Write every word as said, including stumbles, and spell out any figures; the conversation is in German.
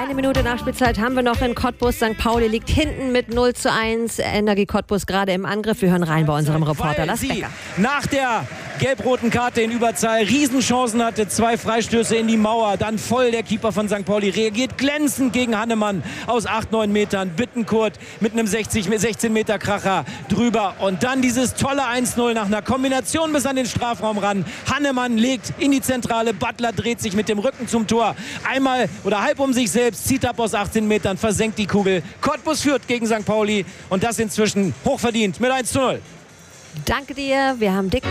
Eine Minute Nachspielzeit haben wir noch in Cottbus. Sankt Pauli liegt hinten mit null zu eins. Energie Cottbus gerade im Angriff. Wir hören rein bei unserem Reporter Lars Becker. Nach der gelb-roten Karte in Überzahl Riesenchancen hatte, zwei Freistöße in die Mauer, dann voll der Keeper von Sankt Pauli reagiert glänzend gegen Hannemann aus acht, neun Metern, Bittenkurt mit einem sechzig, sechzehn Meter Kracher drüber und dann dieses tolle eins null nach einer Kombination bis an den Strafraum ran. Hannemann legt in die Zentrale, Butler dreht sich mit dem Rücken zum Tor, einmal oder halb um sich selbst, zieht ab aus achtzehn Metern, versenkt die Kugel. Cottbus führt gegen Sankt Pauli und das inzwischen hochverdient mit eins zu null. Danke dir, wir haben dick